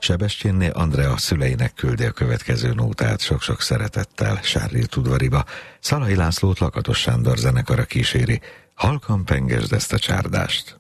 Sebestyénné Andrea szüleinek küldi a következő nótát sok-sok szeretettel Sárrét udvariba. Szalai Lászlót Lakatos Sándor zenekara kíséri. Halkan pengesd ezt a csárdást.